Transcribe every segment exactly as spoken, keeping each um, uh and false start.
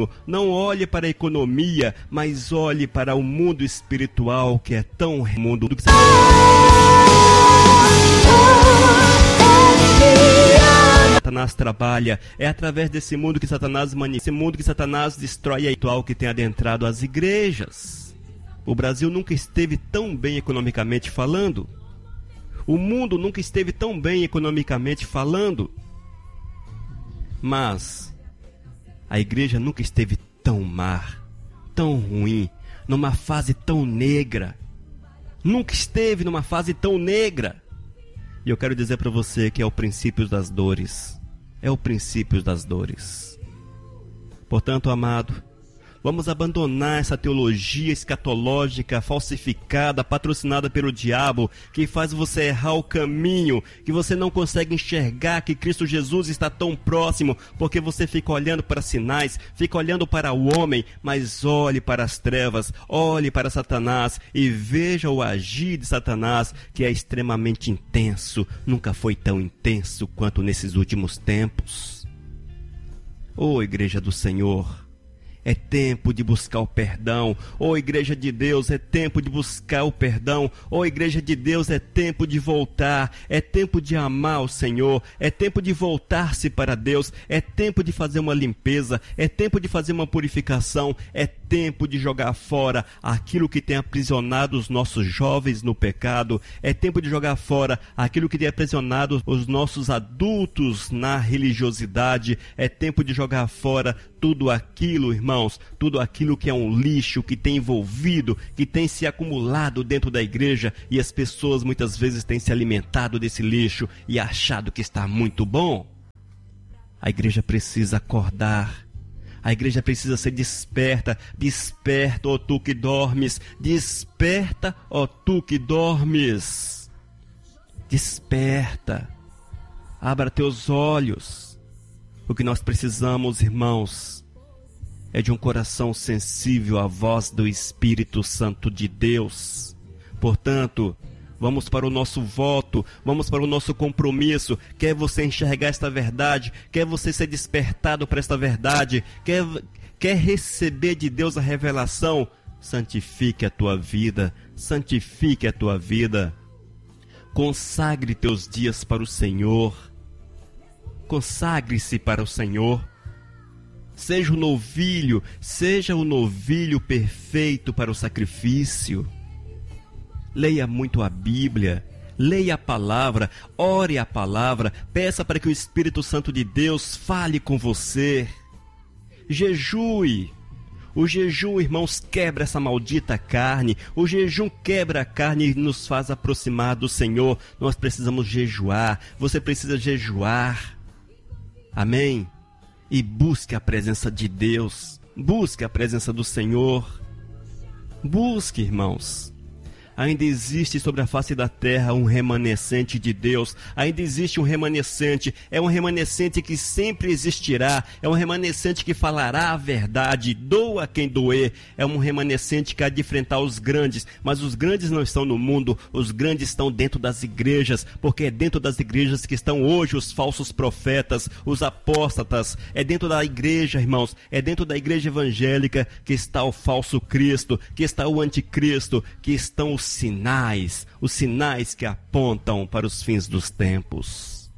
mundo. Não olhe para a economia, mas olhe para o mundo espiritual, que é tão mundo do que Satanás trabalha. É através desse mundo que Satanás mani... esse mundo que Satanás destrói a atual que tem adentrado as igrejas. O Brasil nunca esteve tão bem economicamente falando. O mundo nunca esteve tão bem economicamente falando. Mas a igreja nunca esteve tão má, tão ruim, numa fase tão negra. Nunca esteve numa fase tão negra. E eu quero dizer para você que é o princípio das dores. É o princípio das dores. Portanto, amado, vamos abandonar essa teologia escatológica falsificada, patrocinada pelo diabo, que faz você errar o caminho, que você não consegue enxergar que Cristo Jesus está tão próximo, porque você fica olhando para sinais, fica olhando para o homem, mas olhe para as trevas, olhe para Satanás e veja o agir de Satanás, que é extremamente intenso, nunca foi tão intenso quanto nesses últimos tempos. Ô Igreja do Senhor, é tempo de buscar o perdão. Ó Igreja de Deus, é tempo de buscar o perdão. Ó Igreja de Deus, é tempo de voltar. É tempo de amar o Senhor. É tempo de voltar-se para Deus. É tempo de fazer uma limpeza. É tempo de fazer uma purificação. É tempo de jogar fora aquilo que tem aprisionado os nossos jovens no pecado. É tempo de jogar fora aquilo que tem aprisionado os nossos adultos na religiosidade. É tempo de jogar fora tudo aquilo, irmãos, tudo aquilo que é um lixo, que tem envolvido, que tem se acumulado dentro da igreja, e as pessoas muitas vezes têm se alimentado desse lixo e achado que está muito bom. A igreja precisa acordar. A igreja precisa ser desperta. Desperta, ó tu que dormes. Desperta, ó tu que dormes. Desperta. Abra teus olhos. O que nós precisamos, irmãos, é de um coração sensível à voz do Espírito Santo de Deus. Portanto, vamos para o nosso voto, vamos para o nosso compromisso. Quer você enxergar esta verdade? Quer você ser despertado para esta verdade? Quer, quer receber de Deus a revelação? Santifique a tua vida, santifique a tua vida. Consagre teus dias para o Senhor. Consagre-se para o Senhor. Seja o novilho, seja o novilho perfeito para o sacrifício. Leia muito a Bíblia, leia a palavra, ore a palavra, peça para que o Espírito Santo de Deus fale com você. Jejue. O jejum, irmãos, quebra essa maldita carne. O jejum quebra a carne e nos faz aproximar do Senhor. Nós precisamos jejuar. Você precisa jejuar. Amém? E busque a presença de Deus. Busque a presença do Senhor. Busque, irmãos. Ainda existe sobre a face da terra um remanescente de Deus. Ainda existe um remanescente. É um remanescente que sempre existirá. É um remanescente que falará a verdade. Doa quem doer. É um remanescente que há de enfrentar os grandes. Mas os grandes não estão no mundo. Os grandes estão dentro das igrejas. Porque é dentro das igrejas que estão hoje os falsos profetas, os apóstatas. É dentro da igreja, irmãos. É dentro da igreja evangélica que está o falso Cristo. Que está o anticristo. Que estão os sinais, os sinais que apontam para os fins dos tempos.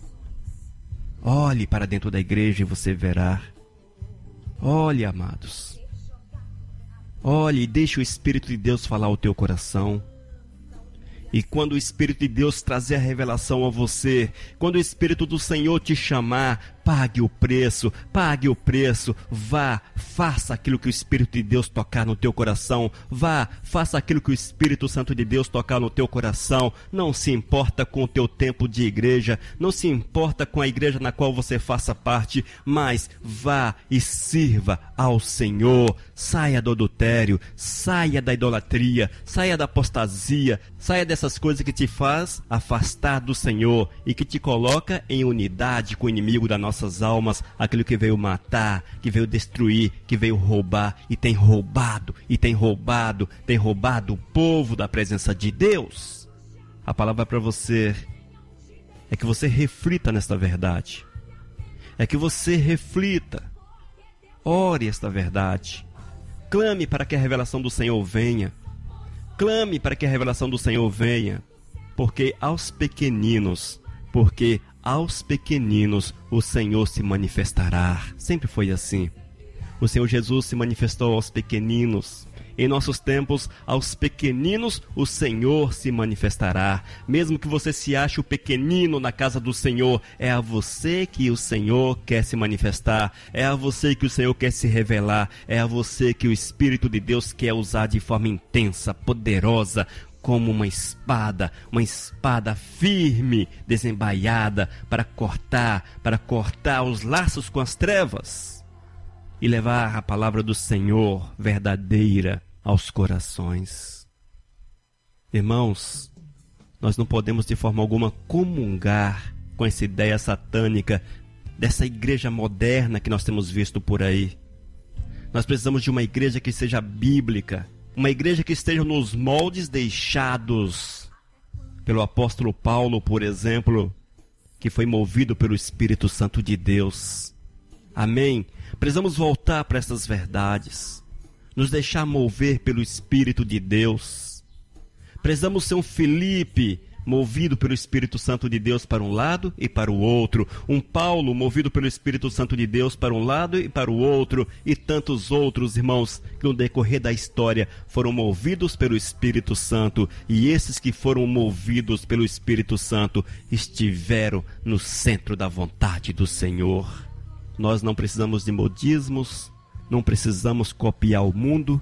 Olhe para dentro da igreja e você verá. Olhe, amados. Olhe e deixe o Espírito de Deus falar ao teu coração. E quando o Espírito de Deus trazer a revelação a você, quando o Espírito do Senhor te chamar, pague o preço, pague o preço, vá, faça aquilo que o Espírito de Deus tocar no teu coração, vá, faça aquilo que o Espírito Santo de Deus tocar no teu coração, não se importa com o teu tempo de igreja, não se importa com a igreja na qual você faça parte, mas vá e sirva ao Senhor, saia do adultério, saia da idolatria, saia da apostasia, saia dessas coisas que te faz afastar do Senhor e que te coloca em unidade com o inimigo da nossa nossas almas, aquilo que veio matar, que veio destruir, que veio roubar e tem roubado, e tem roubado, tem roubado o povo da presença de Deus. A palavra para você é que você reflita nesta verdade, é que você reflita, Ore esta verdade. Clame para que a revelação do Senhor venha. Clame para que a revelação do Senhor venha. Porque aos pequeninos, porque aos pequeninos o Senhor se manifestará. Sempre foi assim. O Senhor Jesus se manifestou aos pequeninos. Em nossos tempos, aos pequeninos o Senhor se manifestará. Mesmo que você se ache o pequenino na casa do Senhor, é a você que o Senhor quer se manifestar. É a você que o Senhor quer se revelar. É a você que o Espírito de Deus quer usar de forma intensa, poderosa, como uma espada, uma espada firme, desembaiada, para cortar, para cortar os laços com as trevas e levar a palavra do Senhor verdadeira aos corações. Irmãos, nós não podemos de forma alguma comungar com essa ideia satânica dessa igreja moderna que nós temos visto por aí. Nós precisamos de uma igreja que seja bíblica, uma igreja que esteja nos moldes deixados pelo apóstolo Paulo, por exemplo, que foi movido pelo Espírito Santo de Deus. Amém? Precisamos voltar para essas verdades, nos deixar mover pelo Espírito de Deus. Precisamos ser um Filipe, movido pelo Espírito Santo de Deus para um lado e para o outro. Um Paulo, movido pelo Espírito Santo de Deus para um lado e para o outro. E tantos outros, irmãos, que no decorrer da história foram movidos pelo Espírito Santo. E esses que foram movidos pelo Espírito Santo estiveram no centro da vontade do Senhor. Nós não precisamos de modismos, não precisamos copiar o mundo,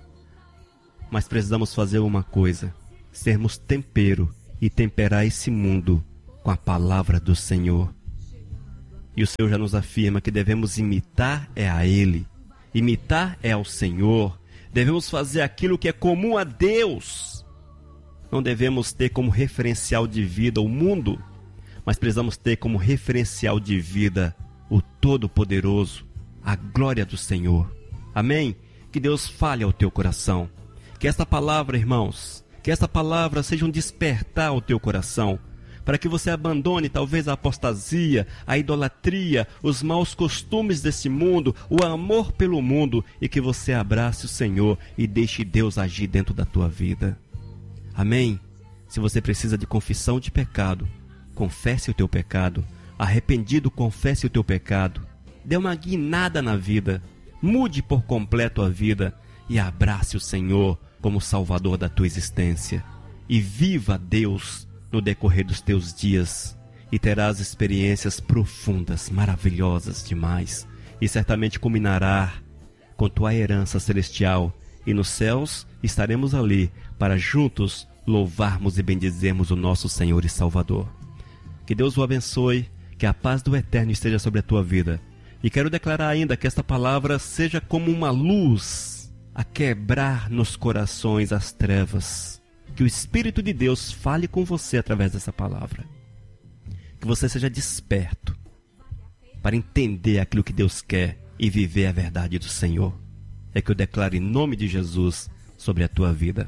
mas precisamos fazer uma coisa: sermos tempero e temperar esse mundo com a palavra do Senhor. E o Senhor já nos afirma que devemos imitar é a Ele, imitar é ao Senhor. Devemos fazer aquilo que é comum a Deus. Não devemos ter como referencial de vida o mundo, mas precisamos ter como referencial de vida o Todo-Poderoso, a glória do Senhor. Amém? Que Deus fale ao teu coração. Que esta palavra, irmãos, que esta palavra seja um despertar ao teu coração, para que você abandone talvez a apostasia, a idolatria, os maus costumes desse mundo, o amor pelo mundo, e que você abrace o Senhor e deixe Deus agir dentro da tua vida. Amém? Se você precisa de confissão de pecado, confesse o teu pecado. Arrependido, confesse o teu pecado. Dê uma guinada na vida. Mude por completo a vida e abrace o Senhor como Salvador da tua existência. E viva Deus no decorrer dos teus dias. E terás experiências profundas, maravilhosas demais. E certamente culminará com tua herança celestial. E nos céus estaremos ali para juntos louvarmos e bendizermos o nosso Senhor e Salvador. Que Deus o abençoe. Que a paz do Eterno esteja sobre a tua vida. E quero declarar ainda que esta palavra seja como uma luz a quebrar nos corações as trevas. Que o Espírito de Deus fale com você através dessa palavra. Que você seja desperto para entender aquilo que Deus quer e viver a verdade do Senhor. É que eu declaro em nome de Jesus sobre a tua vida.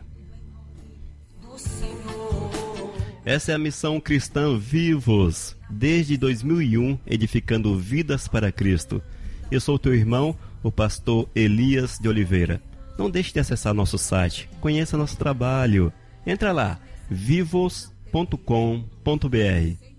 Essa é a missão cristã Vivos, desde dois mil e um, edificando vidas para Cristo. Eu sou o teu irmão, o pastor Elias de Oliveira. Não deixe de acessar nosso site, conheça nosso trabalho. Entra lá, vivos ponto com ponto br.